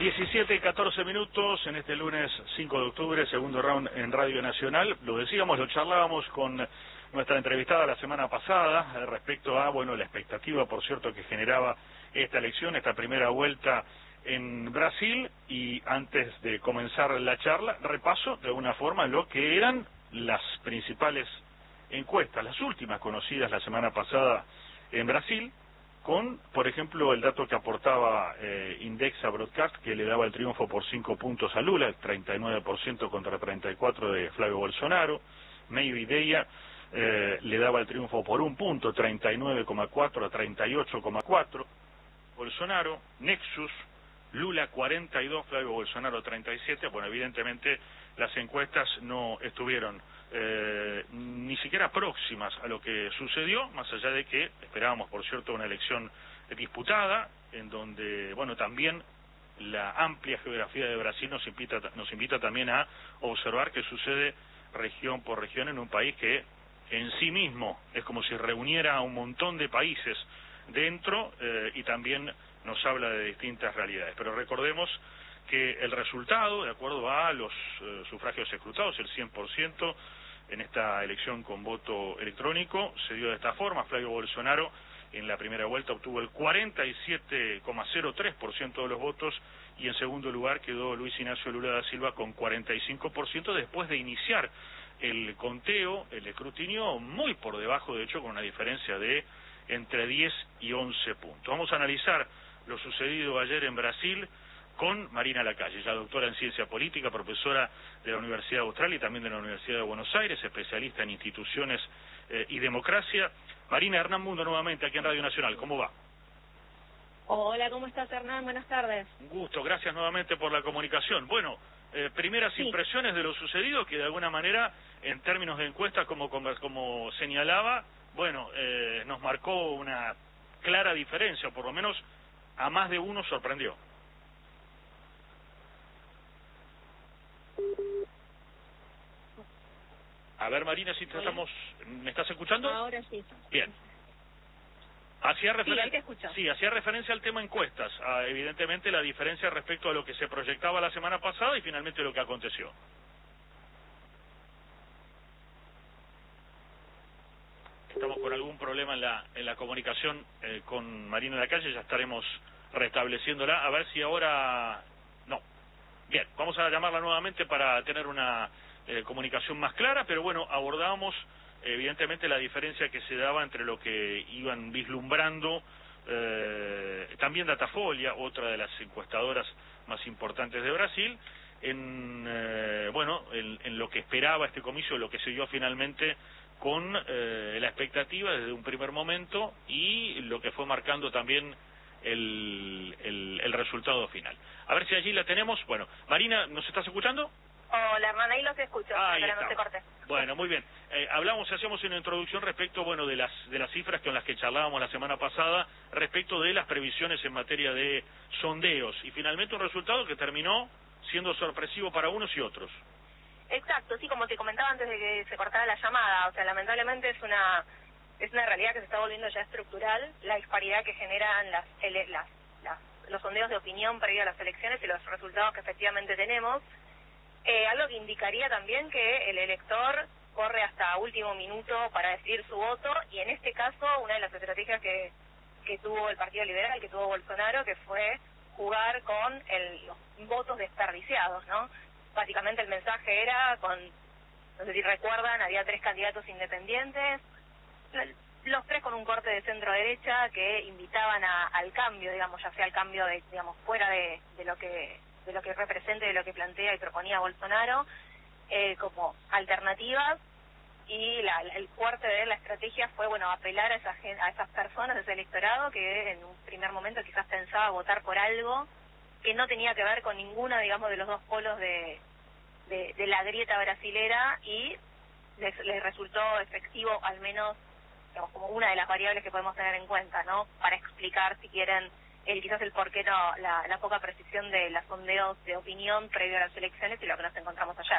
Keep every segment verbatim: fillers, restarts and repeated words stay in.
diecisiete y catorce minutos en este lunes cinco de octubre, segundo round en Radio Nacional. Lo decíamos, lo charlábamos con nuestra entrevistada la semana pasada eh, respecto a, bueno, la expectativa, por cierto, que generaba esta elección, esta primera vuelta en Brasil. Y antes de comenzar la charla, repaso de alguna forma lo que eran las principales encuestas, las últimas conocidas la semana pasada en Brasil, con, por ejemplo, el dato que aportaba eh, Indexa Broadcast, que le daba el triunfo por cinco puntos a Lula, el treinta y nueve por ciento contra treinta y cuatro por ciento de Flavio Bolsonaro. Meio Ideia eh, le daba el triunfo por un punto, treinta y nueve coma cuatro a treinta y ocho coma cuatro. Bolsonaro, Nexus, Lula cuarenta y dos, Flavio Bolsonaro treinta y siete. Bueno, evidentemente las encuestas no estuvieron eh, ni siquiera próximas a lo que sucedió, más allá de que esperábamos, por cierto, una elección disputada, en donde, bueno, también la amplia geografía de Brasil nos invita, nos invita también a observar qué sucede región por región en un país que en sí mismo es como si reuniera a un montón de países dentro eh, y también nos habla de distintas realidades. Pero recordemos que el resultado, de acuerdo a los eh, sufragios escrutados, el cien por ciento en esta elección con voto electrónico, se dio de esta forma. Flavio Bolsonaro en la primera vuelta obtuvo el cuarenta y siete coma cero tres por ciento de los votos, y en segundo lugar quedó Luis Ignacio Lula da Silva con cuarenta y cinco por ciento después de iniciar el conteo, el escrutinio, muy por debajo, de hecho, con una diferencia de entre diez y once puntos. Vamos a analizar lo sucedido ayer en Brasil con Marina Lacalle, ya doctora en Ciencia Política, profesora de la Universidad Austral y también de la Universidad de Buenos Aires, especialista en instituciones eh, y democracia. Marina, Hernán Mundo nuevamente aquí en Radio Nacional, ¿cómo va? Hola, ¿cómo estás, Hernán? Buenas tardes. Un gusto, gracias nuevamente por la comunicación. Bueno, eh, primeras sí. impresiones de lo sucedido, que de alguna manera, en términos de encuestas, como, como señalaba, bueno, eh, nos marcó una clara diferencia, o por lo menos a más de uno sorprendió. A ver, Marina, si te estamos... ¿Me estás escuchando? Ahora sí. Bien. Hacía referen... Sí, ahí te escucho. Sí, hacía referencia al tema encuestas, a, evidentemente la diferencia respecto a lo que se proyectaba la semana pasada y finalmente lo que aconteció. Estamos con algún problema en la en la comunicación eh, con Marina Lacalle, ya estaremos restableciéndola, a ver si ahora... No. Bien, vamos a llamarla nuevamente para tener una eh, comunicación más clara, pero bueno, abordamos evidentemente la diferencia que se daba entre lo que iban vislumbrando eh, también Datafolia, otra de las encuestadoras más importantes de Brasil, en eh, bueno, en, en lo que esperaba este comicio, lo que se dio finalmente con eh, la expectativa desde un primer momento y lo que fue marcando también el, el, el resultado final. A ver si allí la tenemos. Bueno, Marina, ¿nos estás escuchando? Hola, Hernán, ahí los escucho, ah, pero no se corte. Bueno, muy bien. Eh, hablamos, hacíamos una introducción respecto, bueno, de las de las cifras con las que charlábamos la semana pasada, respecto de las previsiones en materia de sondeos, y finalmente un resultado que terminó siendo sorpresivo para unos y otros. Exacto, sí, como te comentaba antes de que se cortara la llamada, o sea, lamentablemente es una es una realidad que se está volviendo ya estructural, la disparidad que generan las, ele, las, las los sondeos de opinión previo a las elecciones y los resultados que efectivamente tenemos. Eh, algo que indicaría también que el elector corre hasta último minuto para decidir su voto, y en este caso una de las estrategias que, que tuvo el Partido Liberal, que tuvo Bolsonaro, que fue jugar con el, los votos desperdiciados, ¿no? Básicamente el mensaje era, con, no sé si recuerdan, había tres candidatos independientes, los tres con un corte de centro-derecha que invitaban a, al cambio, digamos, ya sea al cambio de, digamos, fuera de, de lo que de lo que represente, de lo que plantea y proponía Bolsonaro, eh, como alternativas, y la, el fuerte de la estrategia fue, bueno, apelar a, esa, a esas personas de ese electorado que en un primer momento quizás pensaba votar por algo que no tenía que ver con ninguna, digamos, de los dos polos de, de, de la grieta brasilera, y les, les resultó efectivo, al menos, digamos, como una de las variables que podemos tener en cuenta, ¿no? Para explicar, si quieren, el quizás el por qué no, la, la poca precisión de los sondeos de opinión previo a las elecciones y lo que nos encontramos ayer.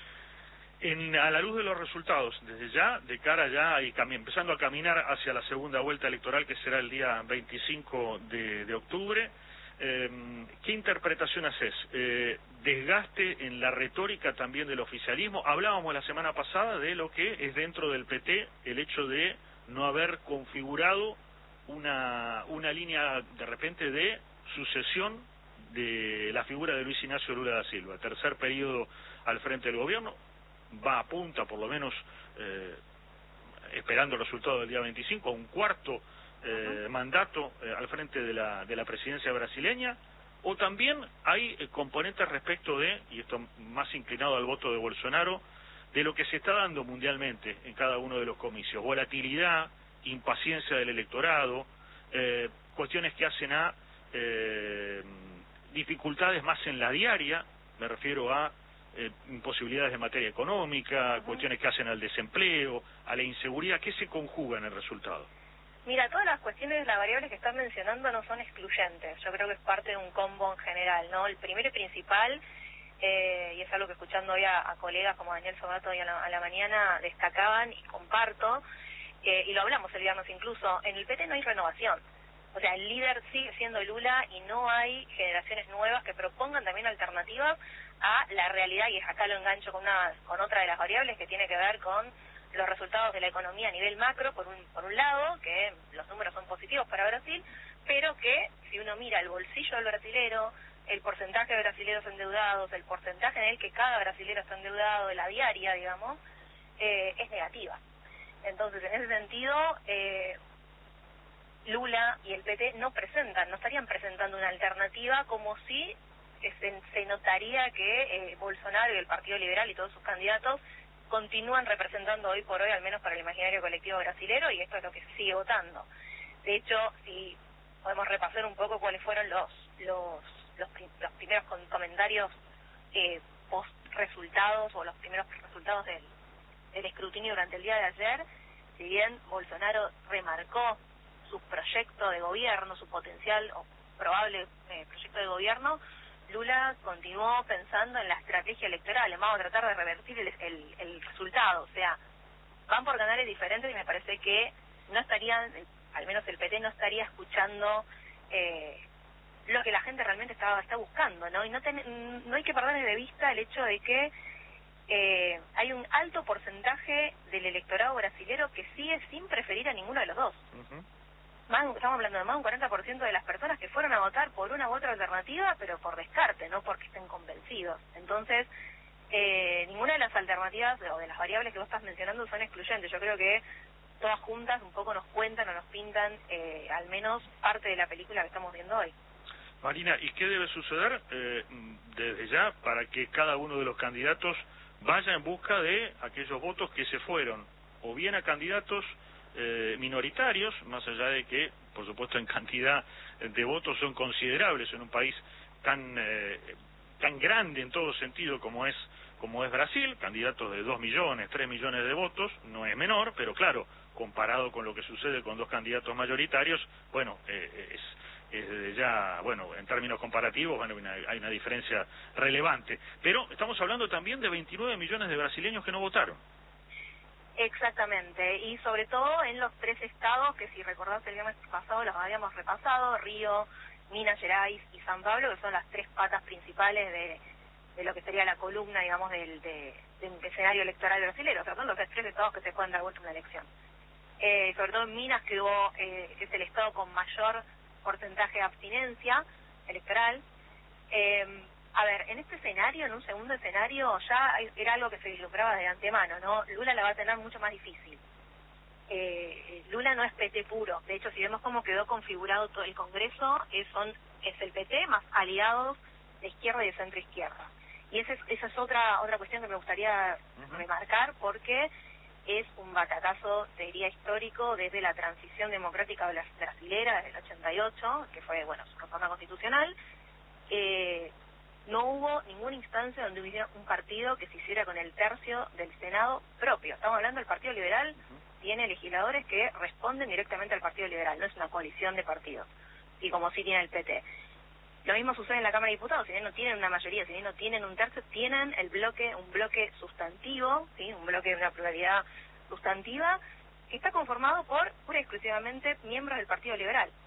En, a la luz de los resultados, desde ya, de cara ya y empezando a caminar hacia la segunda vuelta electoral, que será el día veinticinco de octubre, Eh, ¿Qué interpretación haces? Eh, ¿Desgaste en la retórica también del oficialismo? Hablábamos la semana pasada de lo que es dentro del P T el hecho de no haber configurado una, una línea de repente de sucesión de la figura de Luis Ignacio Lula da Silva. Tercer periodo al frente del gobierno, va a punta por lo menos, eh, esperando el resultado del día veinticinco, a un cuarto eh, uh-huh. mandato eh, al frente de la, de la presidencia brasileña, o también hay eh, componentes respecto de, y esto más inclinado al voto de Bolsonaro, de lo que se está dando mundialmente en cada uno de los comicios: volatilidad, impaciencia del electorado, eh, cuestiones que hacen a eh, dificultades más en la diaria, me refiero a eh, imposibilidades de materia económica, uh-huh. cuestiones que hacen al desempleo, a la inseguridad, que se conjuga en el resultado. Mira, todas las cuestiones, las variables que estás mencionando no son excluyentes, yo creo que es parte de un combo en general, ¿no? El primero y principal, eh, y es algo que escuchando hoy a, a colegas como Daniel Sobato hoy a la, a la mañana destacaban y comparto, eh, y lo hablamos el viernes incluso, en el P T no hay renovación. O sea, el líder sigue siendo Lula y no hay generaciones nuevas que propongan también alternativas a la realidad, y acá lo engancho con una con otra de las variables que tiene que ver con los resultados de la economía a nivel macro, por un por un lado, que los números son positivos para Brasil, pero que si uno mira el bolsillo del brasilero, el porcentaje de brasileros endeudados, el porcentaje en el que cada brasilero está endeudado, de la diaria, digamos, eh, es negativa. Entonces, en ese sentido, eh, Lula y el P T no presentan, no estarían presentando una alternativa, como si se, se notaría que eh, Bolsonaro y el Partido Liberal y todos sus candidatos continúan representando hoy por hoy, al menos para el imaginario colectivo brasilero, y esto es lo que se sigue votando. De hecho, si podemos repasar un poco cuáles fueron los los los, los primeros comentarios eh, post resultados o los primeros resultados del, del escrutinio durante el día de ayer, si bien Bolsonaro remarcó su proyecto de gobierno, su potencial o probable eh, proyecto de gobierno, Lula continuó pensando en la estrategia electoral, vamos a tratar de revertir el, el, el resultado, o sea, van por canales diferentes y me parece que no estarían, al menos el P T no estaría escuchando eh, lo que la gente realmente está, está buscando, ¿no? Y no, ten, no hay que perder de vista el hecho de que eh, hay un alto porcentaje del electorado brasilero que sigue sin preferir a ninguno de los dos. Uh-huh. Más, estamos hablando de más de un cuarenta por ciento de las personas que fueron a votar por una u otra alternativa, pero por descarte, no porque estén convencidos. Entonces, eh, ninguna de las alternativas o de las variables que vos estás mencionando son excluyentes. Yo creo que todas juntas un poco nos cuentan o nos pintan eh, al menos parte de la película que estamos viendo hoy. Marina, ¿y qué debe suceder eh, desde ya para que cada uno de los candidatos vaya en busca de aquellos votos que se fueron o bien a candidatos eh, minoritarios, más allá de que, por supuesto, en cantidad de votos son considerables en un país tan eh, tan grande en todo sentido como es como es Brasil, candidatos de dos millones, tres millones de votos, no es menor, pero claro, comparado con lo que sucede con dos candidatos mayoritarios, bueno, eh, es es ya, bueno, en términos comparativos, bueno, una, hay una diferencia relevante. Pero estamos hablando también de veintinueve millones de brasileños que no votaron. Exactamente, y sobre todo en los tres estados que, si recordás, el viernes pasado los habíamos repasado: Río, Minas Gerais y San Pablo, que son las tres patas principales de, de lo que sería la columna, digamos, del de, de un escenario electoral brasileño. O sea, son los tres estados que se pueden dar vuelta una elección. Eh, sobre todo en Minas, que hubo, eh, es el estado con mayor porcentaje de abstinencia electoral. Eh, a ver, en este escenario, en un segundo escenario, ya era algo que se vislumbraba de antemano, ¿no? Lula la va a tener mucho más difícil. Eh, Lula no es P T puro. De hecho, si vemos cómo quedó configurado todo el Congreso, es, son, es el P T más aliados de izquierda y de centro izquierda. Y esa es, esa es otra otra cuestión que me gustaría uh-huh. remarcar, porque es un batacazo, te diría, histórico desde la transición democrática brasilera, desde el ochenta y ocho, que fue, bueno, su reforma constitucional. Eh, no hubo ninguna instancia donde hubiera un partido que se hiciera con el tercio del Senado propio. Estamos hablando del Partido Liberal, uh-huh. tiene legisladores que responden directamente al Partido Liberal, no es una coalición de partidos, y como sí tiene el P T. Lo mismo sucede en la Cámara de Diputados, si bien no tienen una mayoría, si bien no tienen un tercio, tienen el bloque, un bloque sustantivo, ¿sí? Un bloque de una pluralidad sustantiva, que está conformado por pura y exclusivamente miembros del Partido Liberal.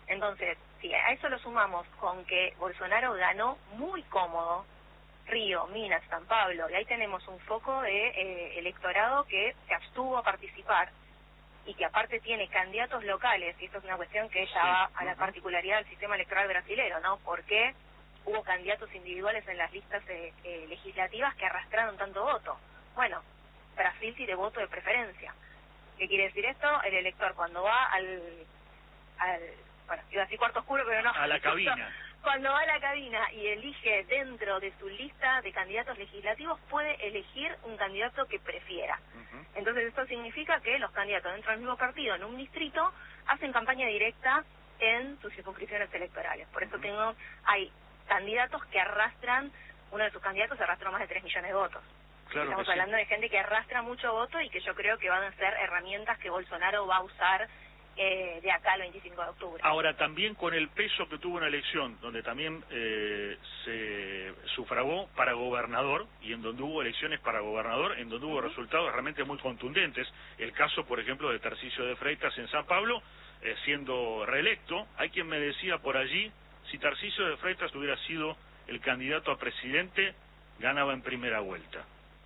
Entonces, si a eso lo sumamos con que Bolsonaro ganó muy cómodo Río, Minas, San Pablo, y ahí tenemos un foco de eh, electorado que se abstuvo a participar y que aparte tiene candidatos locales, y esto es una cuestión que ya va a la particularidad del sistema electoral brasilero, ¿no? Porque hubo candidatos individuales en las listas eh, eh, legislativas que arrastraron tanto voto. Bueno, Brasil tiene voto de preferencia. ¿Qué quiere decir esto? El elector cuando va al, al bueno, iba a decir cuarto oscuro, pero no. A la cabina. Cuando va a la cabina y elige dentro de su lista de candidatos legislativos, puede elegir un candidato que prefiera. Uh-huh. Entonces esto significa que los candidatos dentro del mismo partido, en un distrito, hacen campaña directa en sus circunscripciones electorales. Por eso uh-huh. tengo, hay candidatos que arrastran, uno de sus candidatos arrastró más de tres millones de votos. Claro. Estamos que hablando sí. de gente que arrastra mucho voto y que yo creo que van a ser herramientas que Bolsonaro va a usar Eh, de acá al veinticinco de octubre. Ahora, también con el peso que tuvo una elección, donde también eh, se sufragó para gobernador, y en donde hubo elecciones para gobernador, en donde hubo uh-huh. resultados realmente muy contundentes, el caso, por ejemplo, de Tarcisio de Freitas en San Pablo, eh, siendo reelecto. Hay quien me decía por allí, si Tarcisio de Freitas hubiera sido el candidato a presidente, ganaba en primera vuelta.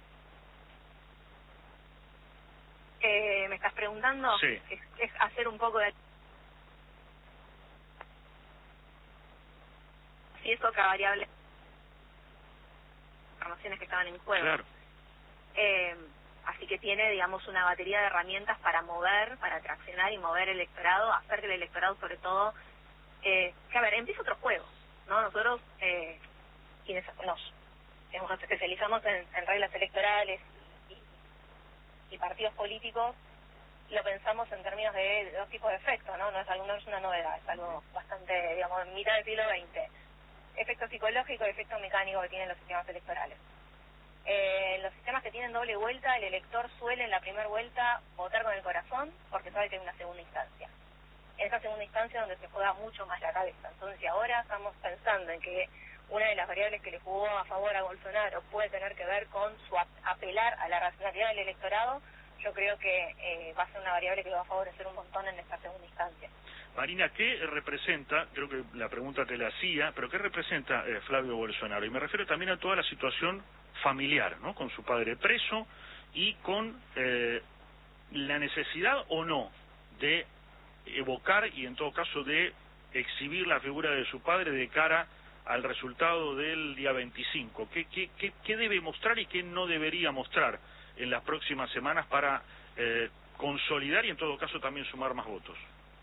Eh, ¿Me estás preguntando? Sí. Es, es hacer un poco de... Si es otra variable, informaciones que estaban en juego. Claro. Eh, así que tiene, digamos, una batería de herramientas para mover, para traccionar y mover el electorado, hacer que el electorado, sobre todo, eh, que a ver, empieza otro juego, ¿no? Nosotros, eh, quienes nos, digamos, nos especializamos en, en reglas electorales y partidos políticos, lo pensamos en términos de, de dos tipos de efectos, ¿no? No es, algo, no es una novedad, es algo bastante, digamos, en mitad del siglo veinte. Efecto psicológico y efecto mecánico que tienen los sistemas electorales. Eh, en los sistemas que tienen doble vuelta, el elector suele en la primera vuelta votar con el corazón porque sabe que hay una segunda instancia. En esa segunda instancia donde se juega mucho más la cabeza. Entonces, si ahora estamos pensando en que una de las variables que le jugó a favor a Bolsonaro puede tener que ver con su apelar a la racionalidad del electorado, yo creo que eh, va a ser una variable que le va a favorecer un montón en esta segunda instancia. Marina, ¿qué representa, creo que la pregunta te la hacía, pero qué representa eh, Flavio Bolsonaro? Y me refiero también a toda la situación familiar, ¿no? Con su padre preso y con eh, la necesidad o no de evocar y en todo caso de exhibir la figura de su padre de cara al resultado del día veinticinco. ¿Qué, qué, qué, qué debe mostrar y qué no debería mostrar en las próximas semanas para eh, consolidar y en todo caso también sumar más votos?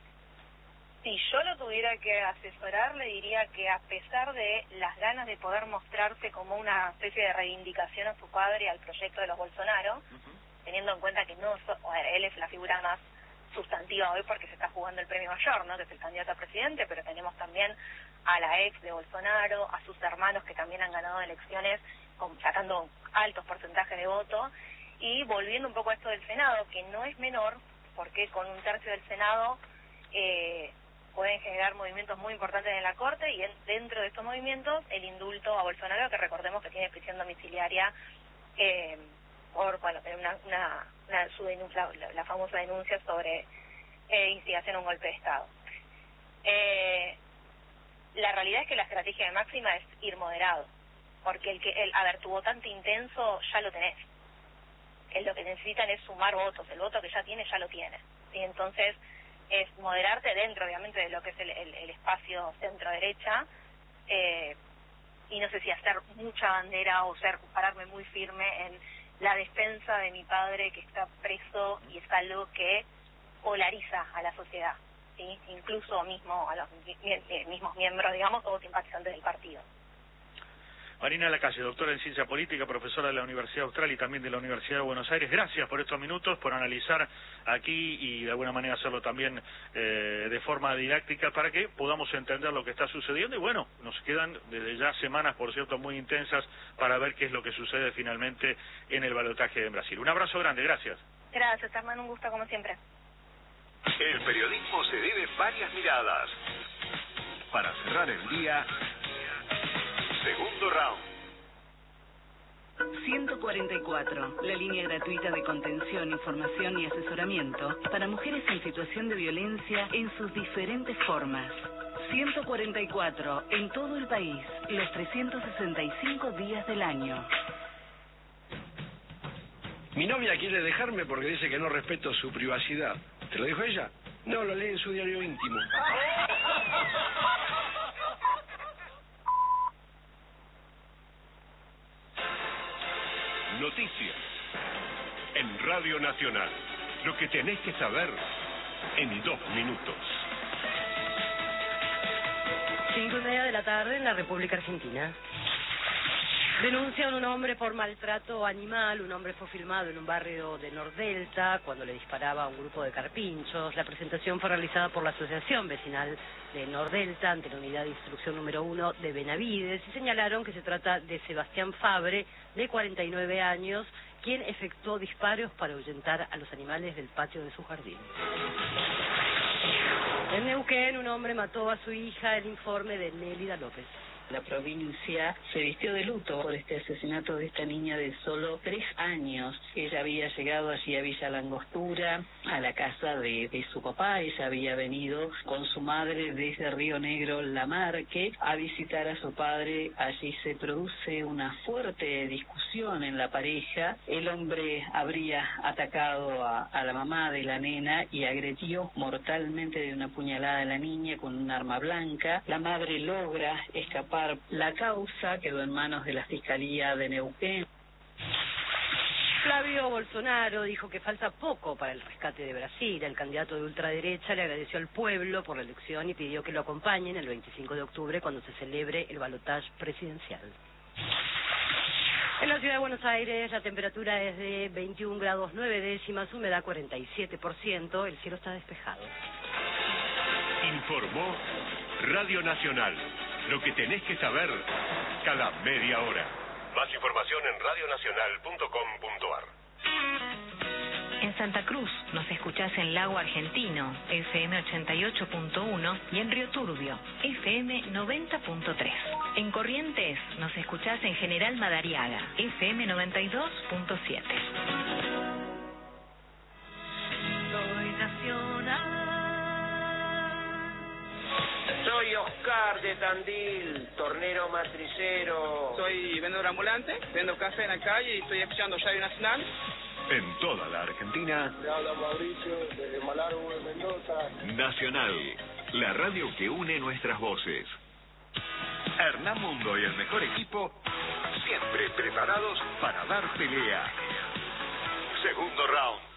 Si yo lo tuviera que asesorar, le diría que a pesar de las ganas de poder mostrarse como una especie de reivindicación a su padre y al proyecto de los Bolsonaro, uh-huh. teniendo en cuenta que no so, a ver, él es la figura más sustantiva hoy porque se está jugando el premio mayor, ¿no? Que es el candidato a presidente, pero tenemos también a la ex de Bolsonaro, a sus hermanos que también han ganado elecciones con, sacando altos porcentajes de voto, y volviendo un poco a esto del Senado, que no es menor, porque con un tercio del Senado eh, pueden generar movimientos muy importantes en la Corte, y en, dentro de estos movimientos el indulto a Bolsonaro, que recordemos que tiene prisión domiciliaria eh, por, bueno, una, una, una su denuncia, la, la famosa denuncia sobre eh, instigación a un golpe de Estado. Eh, la realidad es que la estrategia de Máxima es ir moderado, porque el que, el, a ver, tu votante intenso ya lo tenés. Es lo que necesitan es sumar votos, el voto que ya tiene ya lo tiene, ¿sí? Entonces es moderarte dentro, obviamente, de lo que es el, el, el espacio centro-derecha, eh, y no sé si hacer mucha bandera o ser pararme muy firme en la defensa de mi padre que está preso, y es algo que polariza a la sociedad, ¿sí? Incluso mismo a los mismos miembros, digamos, o simpatizantes del partido. Marina Lacalle, doctora en Ciencia Política, profesora de la Universidad Austral y también de la Universidad de Buenos Aires. Gracias por estos minutos, por analizar aquí y de alguna manera hacerlo también eh, de forma didáctica para que podamos entender lo que está sucediendo. Y bueno, nos quedan desde ya semanas, por cierto, muy intensas para ver qué es lo que sucede finalmente en el balotaje en Brasil. Un abrazo grande, gracias. Gracias, hermano, un gusto como siempre. El periodismo se debe varias miradas. Para cerrar el día, segundo round. ciento cuarenta y cuatro, la línea gratuita de contención, información y asesoramiento para mujeres en situación de violencia en sus diferentes formas. ciento cuarenta y cuatro, en todo el país, los trescientos sesenta y cinco días del año. Mi novia quiere dejarme porque dice que no respeto su privacidad. ¿Te lo dijo ella? No, lo lee en su diario íntimo. Noticias en Radio Nacional. Lo que tenés que saber en dos minutos. Cinco y media de la tarde en la República Argentina. Denuncian un hombre por maltrato animal. Un hombre fue filmado en un barrio de Nordelta cuando le disparaba a un grupo de carpinchos. La presentación fue realizada por la Asociación Vecinal de Nordelta ante la Unidad de Instrucción número uno de Benavides y señalaron que se trata de Sebastián Fabre, de cuarenta y nueve años, quien efectuó disparos para ahuyentar a los animales del patio de su jardín. En Neuquén, un hombre mató a su hija. El informe de Nélida López. La provincia se vistió de luto por este asesinato de esta niña de solo tres años. Ella había llegado allí a Villa Langostura, a la casa de, de su papá. Ella había venido con su madre desde Río Negro, La Marque, a visitar a su padre. Allí se produce una fuerte discusión en la pareja. El hombre habría atacado a, a la mamá de la nena y agredió mortalmente de una puñalada a la niña con un arma blanca. La madre logra escapar. La causa quedó en manos de la Fiscalía de Neuquén. Flavio Bolsonaro dijo que falta poco para el rescate de Brasil. El candidato de ultraderecha le agradeció al pueblo por la elección y pidió que lo acompañen el veinticinco de octubre cuando se celebre el balotaje presidencial. En la ciudad de Buenos Aires la temperatura es de veintiún grados nueve décimas, humedad cuarenta y siete por ciento, el cielo está despejado. Informó Radio Nacional. Lo que tenés que saber cada media hora. Más información en radio nacional punto com punto a r. En Santa Cruz nos escuchás en Lago Argentino, F M ochenta y ocho punto uno, y en Río Turbio, F M noventa punto tres. En Corrientes nos escuchás en General Madariaga, F M noventa y dos punto siete. Soy nacional. Soy Oscar de Tandil, tornero matricero. Soy vendedor ambulante, vendo café en la calle y estoy escuchando Radio Nacional. En toda la Argentina. Le habla Mauricio desde Malargüe, Mendoza. Nacional, la radio que une nuestras voces. Hernán Mundo y el mejor equipo, siempre preparados para dar pelea. Segundo round.